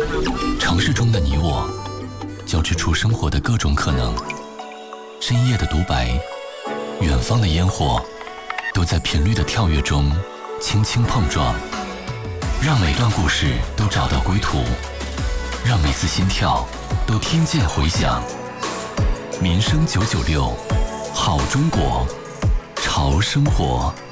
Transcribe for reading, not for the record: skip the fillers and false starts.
城市中的你我，交织出生活的各种可能。深夜的独白，远方的烟火，都在频率的跳跃中轻轻碰撞。让每段故事都找到归途，让每次心跳都听见回响。民生996，好中国，潮生活。